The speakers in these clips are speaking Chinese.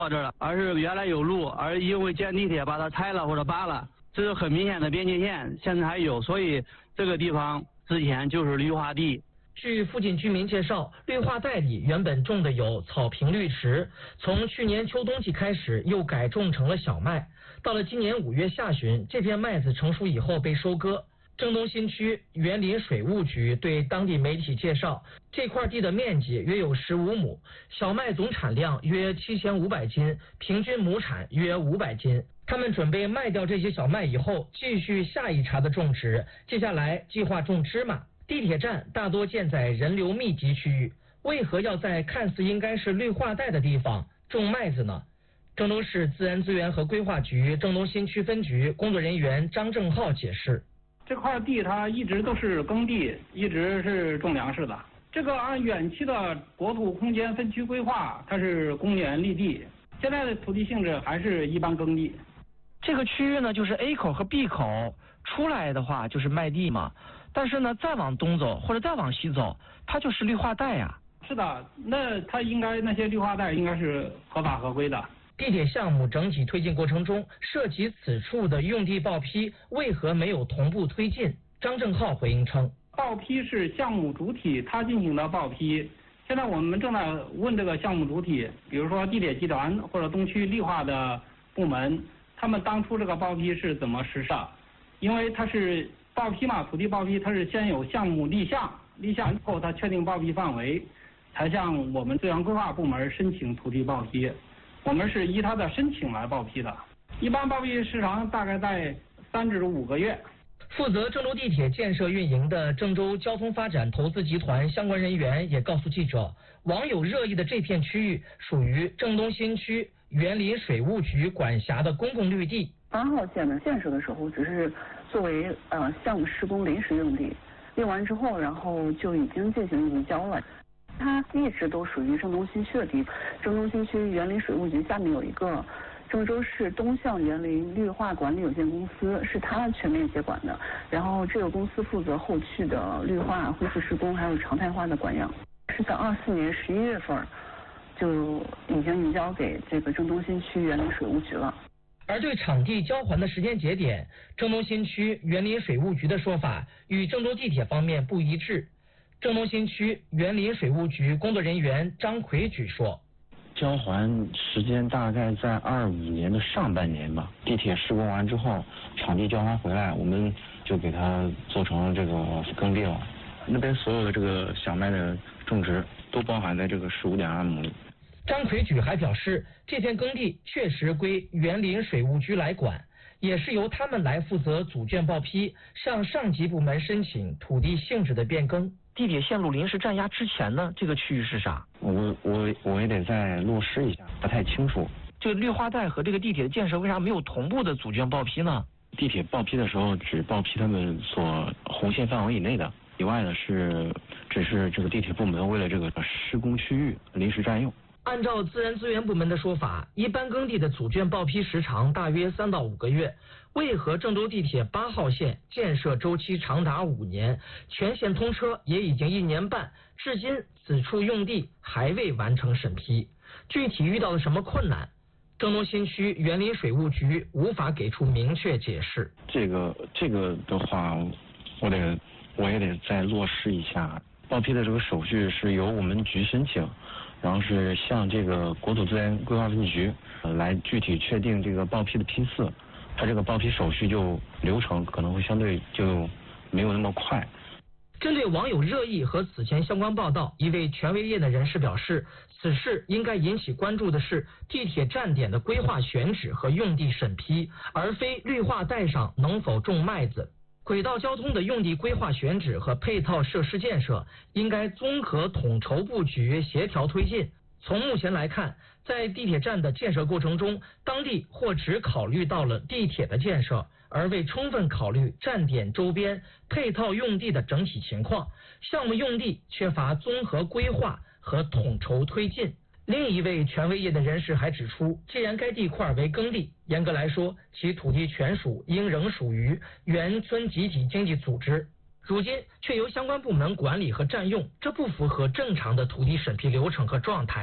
到这儿了，而是原来有路，而因为建地铁把它拆了或者扒了，这是很明显的边界线，现在还有，所以这个地方之前就是绿化地。 据附近居民介绍，绿化带里原本种的有草坪绿植，从去年秋冬季开始又改种成了小麦。到了今年5月下旬，这片麦子成熟以后被收割。郑东新区园林水务局对当地媒体介绍，这块地的面积约有15亩，小麦总产量约7500斤，平均亩产约500斤。他们准备卖掉这些小麦以后，继续下一茬的种植，接下来计划种芝麻。地铁站大多建在人流密集区域，为何要在看似应该是绿化带的地方种麦子呢？郑州市自然资源和规划局郑东新区分局工作人员张正浩解释， 这块地它一直都是耕地，一直是种粮食的。这个按远期的国土空间分区规划，它是公园绿地，现在的土地性质还是一般耕地。 这个区域呢，就是 A 口和 B 口出来的话就是麦地嘛，但是呢，再往东走或者再往西走，它就是绿化带呀。 是的，那它应该那些绿化带应该是合法合规的。 地铁项目整体推进过程中，涉及此处的用地报批为何没有同步推进？张正浩回应称， 报批是项目主体他进行的报批，现在我们正在问这个项目主体，比如说地铁集团或者东区绿化的部门，他们当初这个报批是怎么实施的？因为它是报批嘛，土地报批它是先有项目立项，立项以后它确定报批范围，才向我们资源规划部门申请土地报批。我们是依他的申请来报批的，一般报批时长大概在3至5个月。 负责郑州地铁建设运营的郑州交通发展投资集团相关人员也告诉记者，网友热议的这片区域属于郑东新区园林水务局管辖的公共绿地。 8号线的建设的时候，只是作为项目施工临时用地，用完之后，然后就已经进行移交了。它一直都属于郑东新区的地，郑东新区园林水务局下面有一个郑州市东向园林绿化管理有限公司，是它全面接管的。然后这个公司负责后续的绿化、恢复施工，还有常态化的管养。是在24年11月份就已经移交给这个郑东新区园林水务局了。 而对场地交还的时间节点，郑东新区园林水务局的说法与郑州地铁方面不一致。郑东新区园林水务局工作人员张奎举说， 交还时间大概在25年的上半年吧。地铁施工完之后，场地交还回来，我们就给它做成了这个耕地了。那边所有的这个小麦的种植都包含在这个15.2亩里。 张奎举还表示，这片耕地确实归园林水务局来管，也是由他们来负责组卷报批，向上级部门申请土地性质的变更。地铁线路临时占压之前呢，这个区域是啥？ 我也得再落实一下，不太清楚。 这个绿化带和这个地铁的建设为啥没有同步的组卷报批呢？ 地铁报批的时候只报批他们所红线范围以内的，以外的只是这个地铁部门为了这个施工区域临时占用。 按照自然资源部门的说法，一般耕地的组卷报批时长大约3到5个月。为何郑州地铁8号线建设周期长达5年，全线通车也已经1年半，至今此处用地还未完成审批？具体遇到了什么困难？郑东新区园林水务局无法给出明确解释。 这个的话，我也得再落实一下。报批的这个手续是由我们局申请，然后是向这个国土资源规划分局来具体确定这个报批的批次。它这个报批手续就流程可能会相对就没有那么快。 针对网友热议和此前相关报道，一位权威业内人士表示，此事应该引起关注的是地铁站点的规划选址和用地审批，而非绿化带上能否种麦子。轨道交通的用地规划选址和配套设施建设应该综合统筹布局，协调推进。从目前来看，在地铁站的建设过程中，当地或只考虑到了地铁的建设，而未充分考虑站点周边配套用地的整体情况，项目用地缺乏综合规划和统筹推进。另一位权威业的人士还指出，既然该地块为耕地，严格来说，其土地权属应仍属于原村集体经济组织，如今却由相关部门管理和占用，这不符合正常的土地审批流程和状态。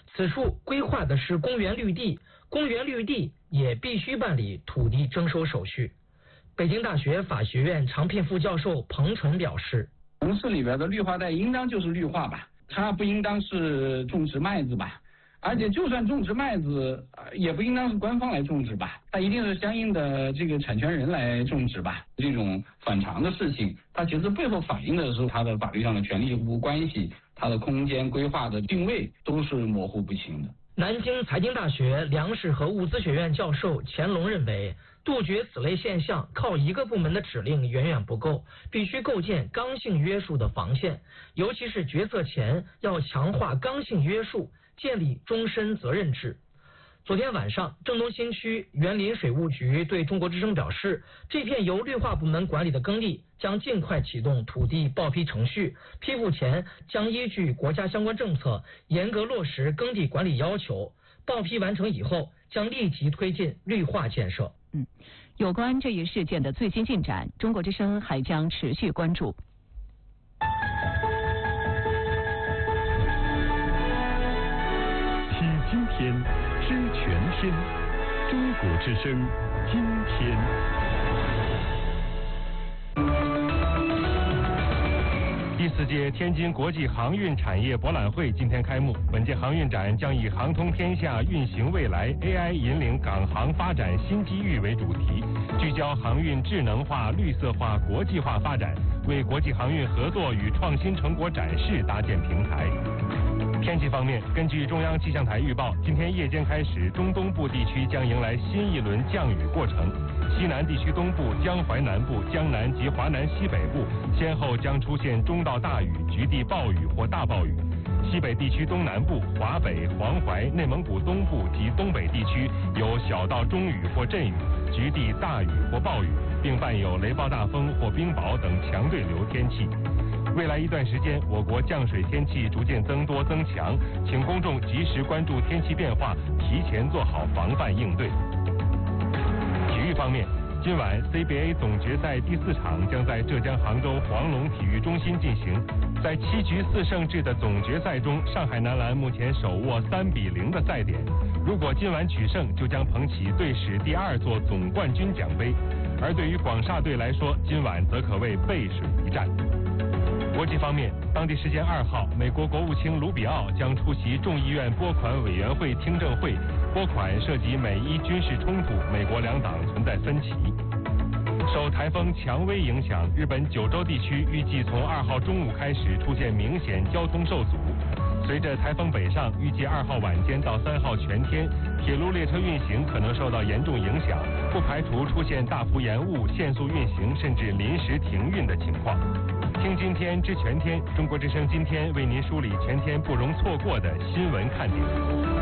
此处规划的是公园绿地，公园绿地也必须办理土地征收手续。北京大学法学院常聘副教授彭纯表示， 城市里边的绿化带应当就是绿化吧，它不应当是种植麦子吧，而且就算种植麦子，也不应当是官方来种植吧，它一定是相应的这个产权人来种植吧。这种反常的事情，它其实背后反映的是它的法律上的权利义务关系，它的空间规划的定位都是模糊不清的。 南京财经大学粮食和物资学院教授钱龙认为，杜绝此类现象靠一个部门的指令远远不够，必须构建刚性约束的防线，尤其是决策前要强化刚性约束，建立终身责任制。昨天晚上，郑东新区园林水务局对中国之声表示，这片由绿化部门管理的耕地将尽快启动土地报批程序，批复前将依据国家相关政策严格落实耕地管理要求，报批完成以后将立即推进绿化建设。 有关这一事件的最新进展，中国之声还将持续关注。 听今天，知全天，中国之声，今天。 第4届天津国际航运产业博览会今天开幕。本届航运展将以"航通天下，运行未来 ，AI 引领港航发展新机遇"为主题，聚焦航运智能化、绿色化、国际化发展，为国际航运合作与创新成果展示搭建平台。天气方面，根据中央气象台预报，今天夜间开始，中东部地区将迎来新一轮降雨过程。西南地区东部、江淮南部、江南及华南西北部先后将出现中到大雨、局地暴雨或大暴雨。西北地区东南部、华北、黄淮、内蒙古东部及东北地区有小到中雨或阵雨，局地大雨或暴雨，并伴有雷暴大风或冰雹等强对流天气。未来一段时间，我国降水天气逐渐增多增强，请公众及时关注天气变化，提前做好防范应对。体育方面，今晚 CBA 总决赛第4场将在浙江杭州黄龙体育中心进行。在7局4胜制的总决赛中，上海男篮目前手握3-0的赛点，如果今晚取胜，就将捧起队史第2座总冠军奖杯。而对于广厦队来说，今晚则可谓背水一战。国际方面，当地时间2号，美国国务卿卢比奥将出席众议院拨款委员会听证会，拨款涉及美伊军事冲突，美国两党存在分歧。受台风蔷薇影响，日本九州地区预计从2号中午开始出现明显交通受阻。随着台风北上，预计2号晚间到3号全天，铁路列车运行可能受到严重影响，不排除出现大幅延误、限速运行甚至临时停运的情况。听今天知全天，中国之声今天为您梳理全天不容错过的新闻看点。